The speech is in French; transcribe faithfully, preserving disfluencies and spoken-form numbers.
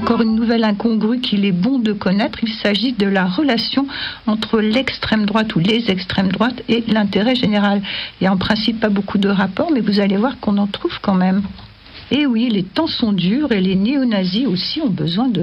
encore une nouvelle incongrue qu'il est bon de connaître. Il s'agit de la relation entre l'extrême droite ou les extrêmes droites et l'intérêt général. Il n'y a en principe pas beaucoup de rapports, mais vous allez voir qu'on en trouve quand même. Et oui, les temps sont durs et les néo-nazis aussi ont besoin de